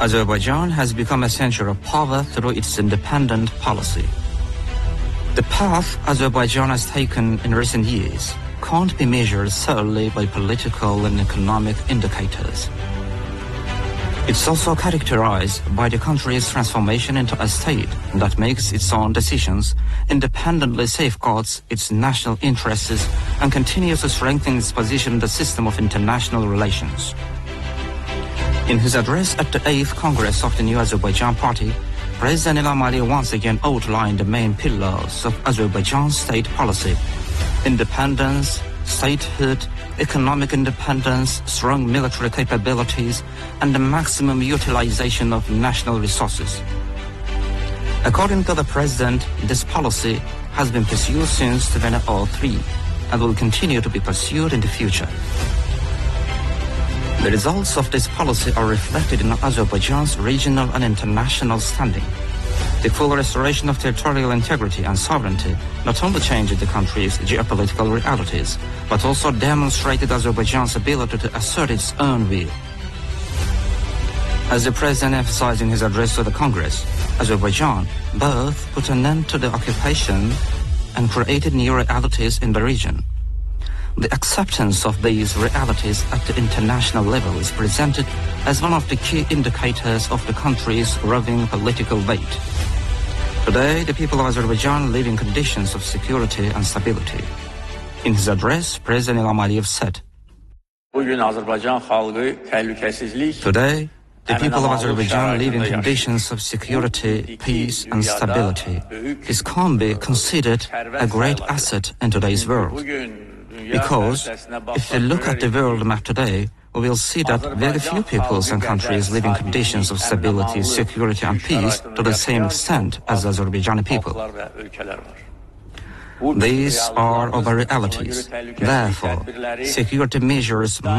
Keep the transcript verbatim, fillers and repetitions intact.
Azerbaijan has become a center of power through its independent policy. The path Azerbaijan has taken in recent years can't be measured solely by political and economic indicators. It's also characterized by the country's transformation into a state that makes its own decisions, independently safeguards its national interests, and continues to strengthen its position in the system of international relations. In his address at the eighth Congress of the New Azerbaijan Party, President Ilham Aliyev once again outlined the main pillars of Azerbaijan's state policy: independence, statehood, economic independence, strong military capabilities, and the maximum utilization of national resources. According to the president, this policy has been pursued since two thousand three and will continue to be pursued in the future. The results of this policy are reflected in Azerbaijan's regional and international standing. The full restoration of territorial integrity and sovereignty not only changed the country's geopolitical realities, but also demonstrated Azerbaijan's ability to assert its own will. As the president emphasized in his address to the Congress, Azerbaijan both put an end to the occupation and created new realities in the region. The acceptance of these realities at the international level is presented as one of the key indicators of the country's growing political weight. Today, the people of Azerbaijan live in conditions of security and stability. In his address, President Ilham Aliyev said, "Today, the people of Azerbaijan live in conditions of security, peace, and stability. This can be considered a great asset in today's world. Because if we look at the world map today, we will see that very few peoples and countries live in conditions of stability, security, and peace to the same extent as Azerbaijani people. These are our realities. Therefore, security measures